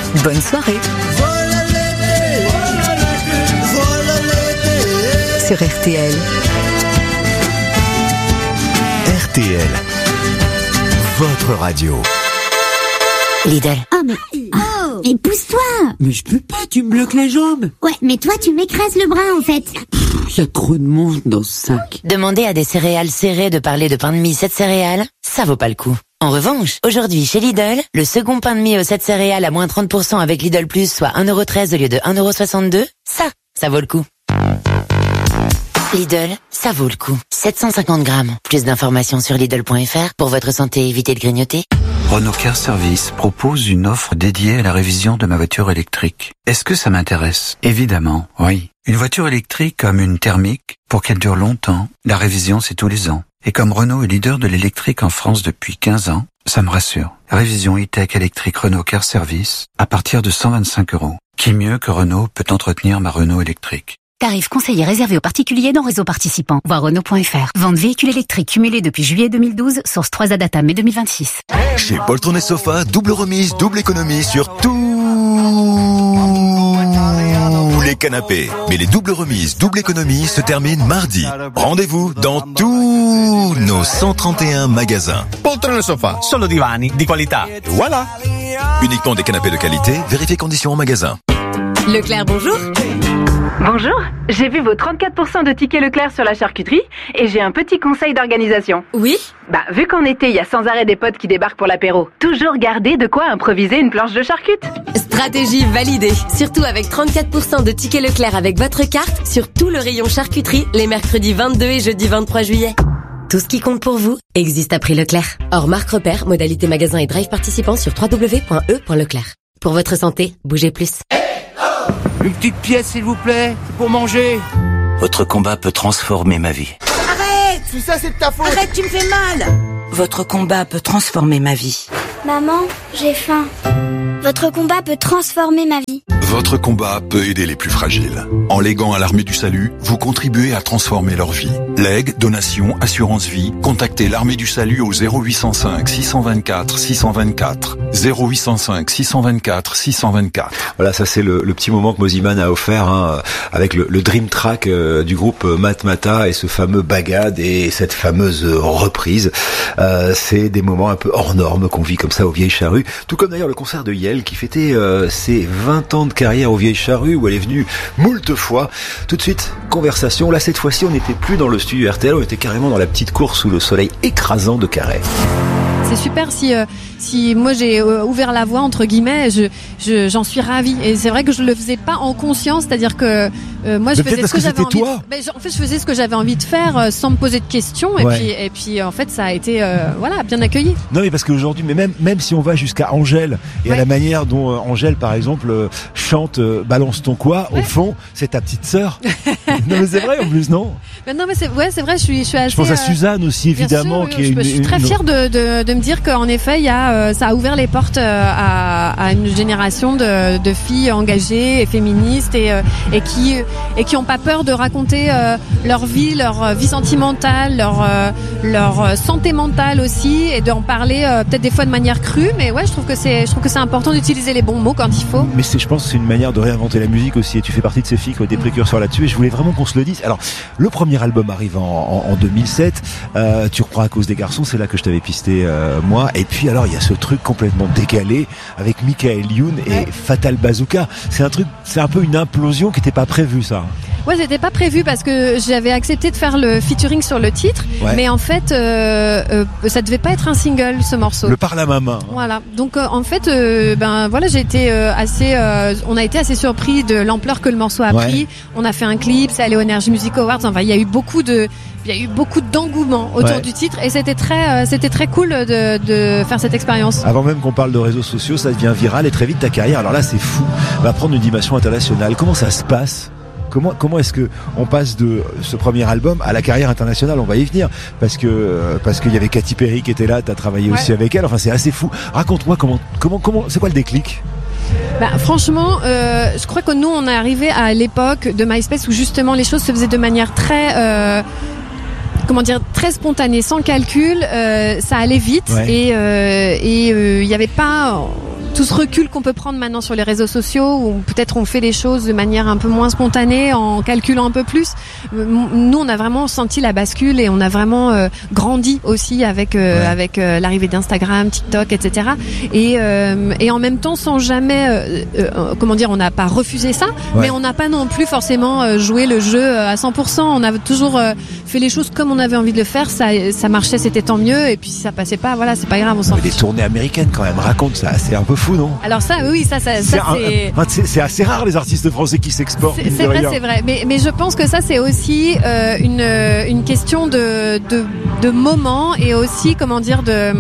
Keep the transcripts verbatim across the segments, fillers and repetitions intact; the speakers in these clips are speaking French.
Bonne soirée. Voilà l'été, voilà l'été. Sur R T L. R T L, votre radio. Lidl. Oh mais... Oh mais pousse-toi. Mais je peux pas, tu me bloques les jambes. Ouais, mais toi tu m'écrases le bras en fait. Il y a trop de monde dans ce sac. Demandez à des céréales serrées de parler de pain de mie sept céréales, ça vaut pas le coup. En revanche, aujourd'hui chez Lidl, le second pain de mie aux sept céréales à moins trente pour cent avec Lidl Plus, soit un euro treize au lieu de un euro soixante-deux, ça, ça vaut le coup. Lidl, ça vaut le coup. sept cent cinquante grammes. Plus d'informations sur Lidl point F R. Pour votre santé, évitez de grignoter. Renault Car Service propose une offre dédiée à la révision de ma voiture électrique. Est-ce que ça m'intéresse? Évidemment, oui. Une voiture électrique comme une thermique, pour qu'elle dure longtemps, la révision c'est tous les ans. Et comme Renault est leader de l'électrique en France depuis quinze ans, ça me rassure. Révision e-tech électrique Renault Car Service à partir de cent vingt-cinq euros. Qui mieux que Renault peut entretenir ma Renault électrique? Tarif conseillé réservé aux particuliers dans réseau participant. Voir Renault point F R. Vente véhicule électrique cumulé depuis juillet deux mille douze. Source trois à data mai deux mille vingt-six. Chez Poltron et Sofa, double remise, double économie sur tous les canapés. Mais les doubles remises, double économie se terminent mardi. Rendez-vous dans tous nos cent trente et un magasins. Poltron e Sofa, solo divani di qualità. Voilà. Uniquement des canapés de qualité, vérifiez conditions en magasin. Leclerc, bonjour. Bonjour, j'ai vu vos trente-quatre pour cent de tickets Leclerc sur la charcuterie et j'ai un petit conseil d'organisation. Oui? Bah, vu qu'en été, il y a sans arrêt des potes qui débarquent pour l'apéro, toujours garder de quoi improviser une planche de charcute. Stratégie validée. Surtout avec trente-quatre pour cent de tickets Leclerc avec votre carte sur tout le rayon charcuterie les mercredis vingt-deux et jeudi vingt-trois juillet. Tout ce qui compte pour vous existe à prix Leclerc. Hors marque repère, modalité magasin et drive participant sur w w w point e point leclerc. Pour votre santé, bougez plus. Une petite pièce, s'il vous plaît, pour manger. Votre combat peut transformer ma vie. Arrête! Tout ça, c'est de ta faute! Arrête, tu me fais mal! Votre combat peut transformer ma vie. Maman, j'ai faim. Votre combat peut transformer ma vie. Votre combat peut aider les plus fragiles. En léguant à l'Armée du Salut, vous contribuez à transformer leur vie. Legs, donations, assurance vie, contactez l'Armée du Salut au zéro huit cent cinq six cent vingt-quatre six cent vingt-quatre. zéro huit cent cinq six cent vingt-quatre six cent vingt-quatre. Voilà, ça c'est le, le petit moment que Moziman a offert hein, avec le, le Dream Track euh, du groupe Matmata et ce fameux Bagad et cette fameuse reprise. Euh, c'est des moments un peu hors normes qu'on vit comme ça aux Vieilles Charrues. Tout comme d'ailleurs le concert de Yael qui fêtait euh, ses vingt ans de carrière aux Vieilles Charrues où elle est venue moult fois. Tout de suite, conversation. Là, cette fois-ci, on n'était plus dans le studio R T L, on était carrément dans la petite cour sous le soleil écrasant de Carhaix. C'est super si euh, si moi j'ai euh, ouvert la voie entre guillemets, je, je j'en suis ravie et c'est vrai que je le faisais pas en conscience, c'est-à-dire que euh, moi je Mais faisais ce que, que j'avais envie. Toi. De, ben, en fait, je faisais ce que j'avais envie de faire euh, sans me poser de questions et ouais. puis et puis en fait ça a été euh, voilà bien accueilli. Non mais parce qu'aujourd'hui, mais même même si on va jusqu'à Angèle et ouais. à la manière dont euh, Angèle par exemple euh, chante euh, Balance ton quoi, ouais. au fond c'est ta petite sœur. Non mais c'est vrai en plus non. Mais non mais c'est ouais c'est vrai je suis je suis assez. Je pense à Suzanne aussi évidemment sûr, qui je, est une, je suis très une... fière de, de de me dire qu'en effet il y a euh, ça a ouvert les portes euh, à, à une génération de, de filles engagées et féministes et euh, et qui et qui ont pas peur de raconter euh, leur vie, leur vie sentimentale, leur euh, leur santé mentale aussi et d'en parler euh, peut-être des fois de manière crue, mais ouais je trouve que c'est je trouve que c'est important d'utiliser les bons mots quand il faut. Mais c'est je pense que c'est une manière de réinventer la musique aussi et tu fais partie de ces filles qui ont des précurseurs là-dessus et je voulais vraiment qu'on se le dise. Alors le premier album arrive en, en, en deux mille sept, euh, tu reprends À cause des garçons, c'est là que je t'avais pisté euh, moi et puis alors il y a ce truc complètement décalé avec Michael Youn et ouais. Fatal Bazooka. C'est un truc, c'est un peu une implosion qui n'était pas prévue ça. Ouais, c'était pas prévu parce que j'avais accepté de faire le featuring sur le titre, ouais. mais en fait, euh, euh, ça devait pas être un single ce morceau. Le Par la maman. Voilà. Donc euh, en fait, euh, ben voilà, j'ai été euh, assez, euh, on a été assez surpris de l'ampleur que le morceau a ouais. pris. On a fait un clip, c'est allé au Energy Music Awards. Enfin, il y a eu beaucoup de Il y a eu beaucoup d'engouement autour ouais. du titre et c'était très, euh, c'était très cool de, de faire cette expérience. Avant même qu'on parle de réseaux sociaux, ça devient viral et très vite ta carrière, alors là c'est fou, va prendre une dimension internationale. Comment ça se passe ? Comment, comment est-ce que on passe de ce premier album à la carrière internationale? On va y venir parce que parce qu'il y avait Katy Perry qui était là, t'as travaillé ouais. aussi avec elle. Enfin c'est assez fou. Raconte-moi comment comment comment c'est quoi le déclic? Bah, franchement, euh, je crois que nous on est arrivé à l'époque de MySpace où justement les choses se faisaient de manière très euh, comment dire, très spontanée, sans calcul, euh, ça allait vite ouais. et il euh, et, euh, y avait pas tout ce recul qu'on peut prendre maintenant sur les réseaux sociaux, où peut-être on fait les choses de manière un peu moins spontanée, en calculant un peu plus. Nous, on a vraiment senti la bascule et on a vraiment euh, grandi aussi avec euh, ouais. avec euh, l'arrivée d'Instagram, TikTok, et cetera. Et euh, et en même temps, sans jamais, euh, euh, comment dire, on n'a pas refusé ça, ouais. mais on n'a pas non plus forcément euh, joué le jeu à cent pour cent. On a toujours euh, fait les choses comme on avait envie de le faire. Ça ça marchait, c'était tant mieux. Et puis si ça passait pas, voilà, c'est pas grave, on s'en fiche. Les tournées américaines quand même, raconte ça, c'est un peu fou, non? Alors ça, oui, ça, ça, ça c'est, c'est... Un, c'est, c'est assez rare les artistes français qui s'exportent. C'est, c'est vrai, c'est vrai. Mais, mais je pense que ça, c'est aussi euh, une, une question de, de, de moment et aussi, comment dire, de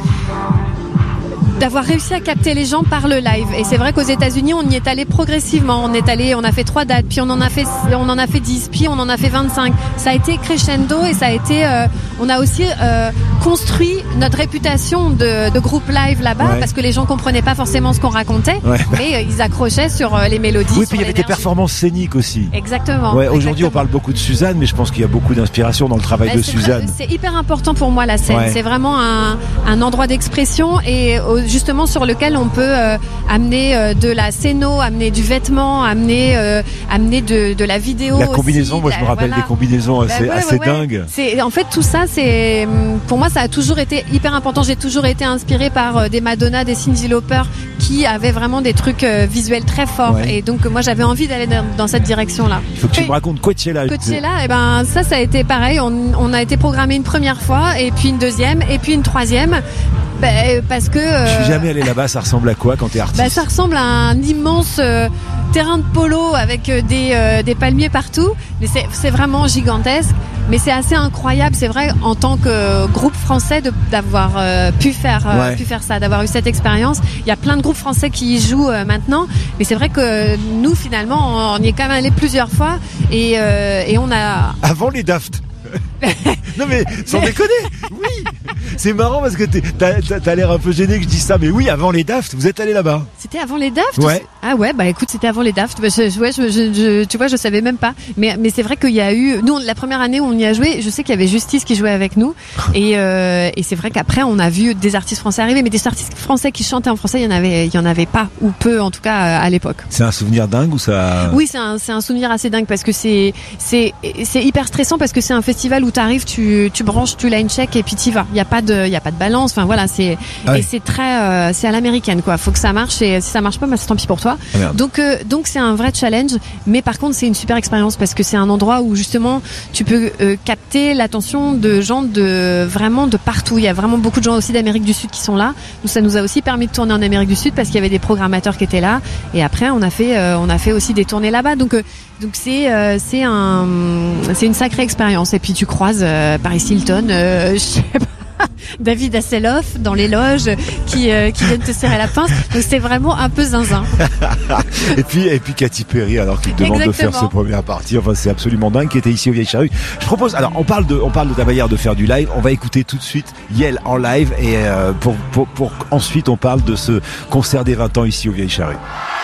d'avoir réussi à capter les gens par le live. Et c'est vrai qu'aux États-Unis, on y est allé progressivement. On est allé, on a fait trois dates, puis on en a fait, on en a fait dix, puis on en a fait vingt-cinq. Ça a été crescendo et ça a été, euh, on a aussi euh, construit notre réputation de, de groupe live là-bas ouais. parce que les gens comprenaient pas forcément ce qu'on racontait, ouais. mais euh, ils accrochaient sur euh, les mélodies. Oui, puis il y avait des performances scéniques aussi. Exactement. Ouais, aujourd'hui, exactement. on parle beaucoup de Suzanne, mais je pense qu'il y a beaucoup d'inspiration dans le travail bah, de c'est Suzanne. Vrai, c'est hyper important pour moi la scène. Ouais. C'est vraiment un, un endroit d'expression et euh, justement sur lequel on peut euh, amener euh, de la scéno, amener du vêtement, amener euh, amener de, de la vidéo. La combinaison, aussi, moi je la, me rappelle voilà. des combinaisons assez, bah, ouais, assez ouais, dingues. Ouais. C'est, en fait tout ça, c'est pour moi ça a toujours été hyper important. J'ai toujours été inspirée par euh, des Madonna, des Cyndi Lauper qui avaient vraiment des trucs euh, visuels très forts ouais. et donc moi j'avais envie d'aller dans, dans cette direction-là. Il faut que tu et, me racontes Coachella. Coachella, et ben ça ça a été pareil. On, on a été programmé une première fois et puis une deuxième et puis une troisième. Bah, parce que euh, je suis jamais allé là-bas. Ça ressemble à quoi quand t'es artiste? Bah, ça ressemble à un immense euh, terrain de polo avec euh, des euh, des palmiers partout. Mais c'est c'est vraiment gigantesque. Mais c'est assez incroyable. C'est vrai en tant que groupe français de, d'avoir euh, pu faire euh, ouais. pu faire ça, d'avoir eu cette expérience. Il y a plein de groupes français qui y jouent euh, maintenant. Mais c'est vrai que nous finalement on y est quand même allé plusieurs fois et euh, et on a avant les Daft. Non mais sans déconner, oui. C'est marrant parce que t'es, t'as, t'as, t'as l'air un peu gêné que je dise ça, mais oui, avant les Daft, vous êtes allé là-bas. C'était avant les Daft? Ouais. Ah ouais, bah écoute, c'était avant les Daft. Bah, je, ouais, je, je, je, tu vois, je savais même pas. Mais, mais c'est vrai qu'il y a eu, nous, la première année où on y a joué, je sais qu'il y avait Justice qui jouait avec nous. Et, euh, et c'est vrai qu'après, on a vu des artistes français arriver, mais des artistes français qui chantaient en français, il y en avait, il y en avait pas, ou peu, en tout cas, à l'époque. C'est un souvenir dingue ou ça? Oui, c'est un, c'est un souvenir assez dingue parce que c'est, c'est, c'est hyper stressant parce que c'est un festival où t'arrives, tu, tu branches, tu line check et puis t'y vas. Il y a pas de, il y a pas de balance. Enfin voilà, c'est ah oui. et c'est très, euh, c'est à l'américaine quoi. Faut que ça marche et si ça marche pas, bah, c'est tant pis pour toi. Ah donc euh, donc c'est un vrai challenge. Mais par contre, c'est une super expérience parce que c'est un endroit où justement tu peux euh, capter l'attention de gens de vraiment de partout. Il y a vraiment beaucoup de gens aussi d'Amérique du Sud qui sont là. Nous, ça nous a aussi permis de tourner en Amérique du Sud parce qu'il y avait des programmateurs qui étaient là. Et après, on a fait, euh, on a fait aussi des tournées là-bas. Donc euh, donc c'est euh, c'est un c'est une sacrée expérience. Et puis tu croises euh, Paris Hilton, euh, je sais pas. David Hasselhoff dans les loges qui euh, qui viennent te serrer la pince. Donc c'est vraiment un peu zinzin. et puis et puis Katy Perry alors qu'il te demande Exactement. de faire ce première partie. Enfin c'est absolument dingue qui était ici au Vieilles Charrues. Je propose alors on parle de on parle de ta manière de faire du live. On va écouter tout de suite Yel en live et euh, pour, pour pour ensuite on parle de ce concert des vingt ans ici au Vieilles Charrues.